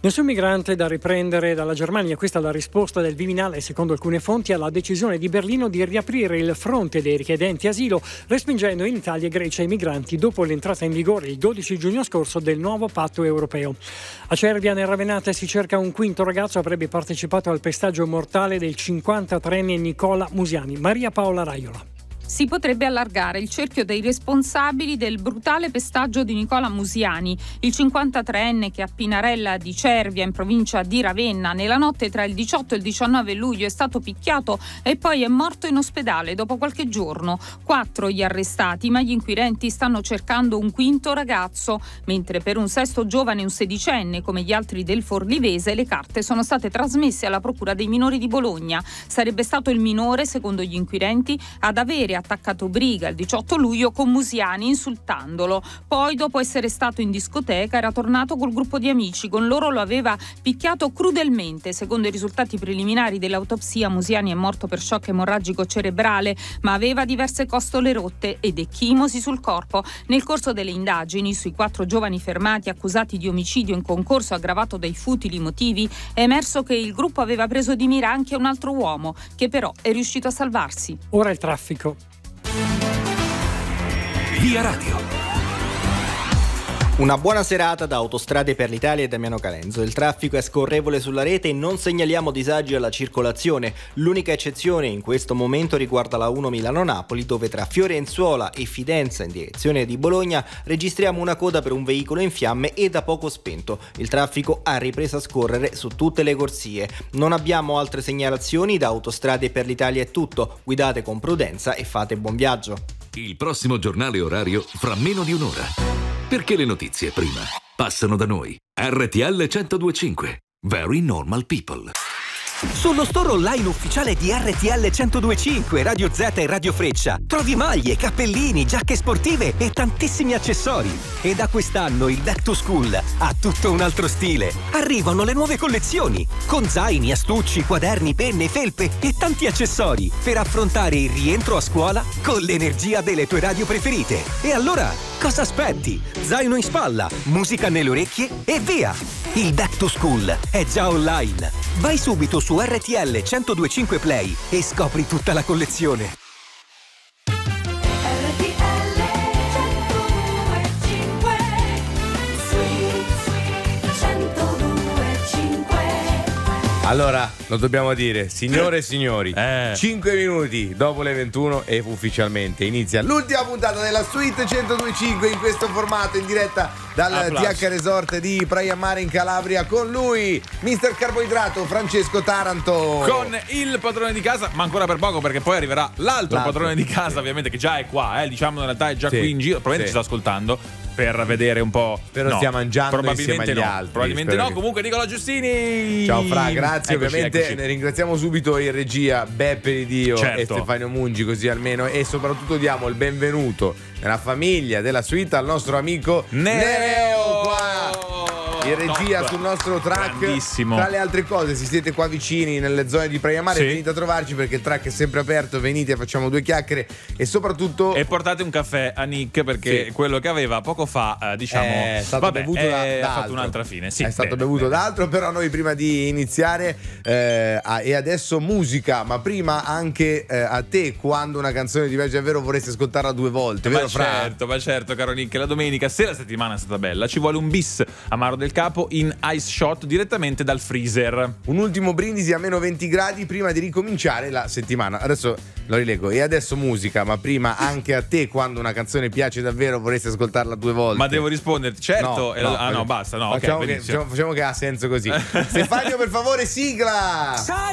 Nessun migrante da riprendere dalla Germania. Questa è la risposta del Viminale, secondo alcune fonti, alla decisione di Berlino di riaprire il fronte dei richiedenti asilo, respingendo in Italia Grecia i migranti dopo l'entrata in vigore il 12 giugno scorso del nuovo patto europeo. A Cervia, nel Ravenate, si cerca un quinto ragazzo, avrebbe partecipato al pestaggio mortale del 53enne Nicola Musiani. Maria Paola Raiola. Si potrebbe allargare il cerchio dei responsabili del brutale pestaggio di Nicola Musiani, il 53enne che a Pinarella di Cervia, in provincia di Ravenna, nella notte tra il 18 e il 19 luglio è stato picchiato e poi è morto in ospedale dopo qualche giorno. 4 gli arrestati, ma gli inquirenti stanno cercando un quinto ragazzo, mentre per un sesto giovane e un sedicenne, come gli altri del Forlivese, le carte sono state trasmesse alla Procura dei minori di Bologna. Sarebbe stato il minore, secondo gli inquirenti, ad avere attaccato briga il 18 luglio con Musiani insultandolo. Poi, dopo essere stato in discoteca, era tornato col gruppo di amici. Con loro lo aveva picchiato crudelmente. Secondo i risultati preliminari dell'autopsia, Musiani è morto per shock emorragico cerebrale, ma aveva diverse costole rotte ed ecchimosi sul corpo. Nel corso delle indagini sui 4 giovani fermati accusati di omicidio in concorso aggravato dai futili motivi, è emerso che il gruppo aveva preso di mira anche un altro uomo, che però è riuscito a salvarsi. Ora il traffico. Via Radio. Una buona serata da Autostrade per l'Italia e Damiano Calenzo. Il traffico è scorrevole sulla rete e non segnaliamo disagi alla circolazione. L'unica eccezione in questo momento riguarda la 1 Milano-Napoli, dove tra Fiorenzuola e Fidenza in direzione di Bologna registriamo una coda per un veicolo in fiamme e da poco spento. Il traffico ha ripreso a scorrere su tutte le corsie. Non abbiamo altre segnalazioni. Da Autostrade per l'Italia è tutto. Guidate con prudenza e fate buon viaggio. Il prossimo giornale orario fra meno di un'ora. Perché le notizie prima passano da noi. RTL 102.5. Very Normal People. Sullo store online ufficiale di RTL 102.5, Radio Z e Radio Freccia trovi maglie, cappellini, giacche sportive e tantissimi accessori. E da quest'anno il Back to School ha tutto un altro stile. Arrivano le nuove collezioni con zaini, astucci, quaderni, penne, felpe e tanti accessori per affrontare il rientro a scuola con l'energia delle tue radio preferite. E allora, cosa aspetti? Zaino in spalla, musica nelle orecchie e via! Il Back to School è già online. Vai subito su RTL 102.5 Play e scopri tutta la collezione. RTL 102.5 Sweet 102.5. Allora, lo dobbiamo dire, signore e signori, 5 minuti dopo le 21 e ufficialmente inizia l'ultima puntata della Suite 102.5 in questo formato in diretta dal TH Resort di Praia Mare in Calabria, con lui Mister Carboidrato Francesco Taranto, con il padrone di casa, ma ancora per poco perché poi arriverà l'altro padrone di casa, ovviamente, che già è qua, diciamo in realtà è già qui in giro, probabilmente ci sta ascoltando per vedere un po'. Però stia mangiando insieme agli altri. Probabilmente no. Comunque Nicola Giustini. Ciao Fra, grazie. Eccoci, ovviamente ne ringraziamo subito in regia Beppe Di Dio e Certo. Stefano Mungi, così almeno, e soprattutto diamo il benvenuto nella famiglia della suite al nostro amico Nereo qua in regia sul nostro track. Grandissimo. Tra le altre cose, se siete qua vicini nelle zone di Praia Mare, venite a trovarci perché il track è sempre aperto, venite, facciamo 2 chiacchiere e soprattutto e portate un caffè a Nick, perché quello che aveva poco fa diciamo è stato bevuto da ha fatto altro. un'altra fine. Sì, è stato bevuto da altro, però noi prima di iniziare e adesso musica, ma prima anche a te, quando una canzone ti piace davvero vorresti ascoltarla 2 volte, vero Fra? Ma certo, caro Nick, la domenica, se la settimana è stata bella, ci vuole un bis amaro del capo in ice shot direttamente dal freezer. Un ultimo brindisi a meno 20 gradi prima di ricominciare la settimana. Adesso lo rilego. E adesso musica, ma prima anche a te, quando una canzone piace davvero vorresti ascoltarla 2 volte. Ma devo rispondere, certo. No, basta. No, facciamo, okay, facciamo che ha senso così. Stefano, per favore, sigla.